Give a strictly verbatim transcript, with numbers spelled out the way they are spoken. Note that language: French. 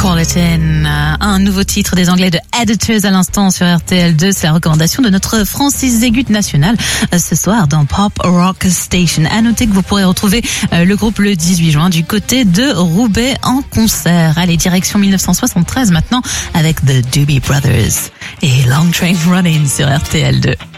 Metropolitan, un nouveau titre des Anglais de Editors à l'instant sur R T L deux. C'est la recommandation de notre Francis Zégut national ce soir dans Pop Rock Station. À noter que vous pourrez retrouver le groupe le dix-huit juin du côté de Roubaix en concert. Allez, direction dix-neuf cent soixante-treize maintenant avec The Doobie Brothers et Long Train Running sur R T L deux.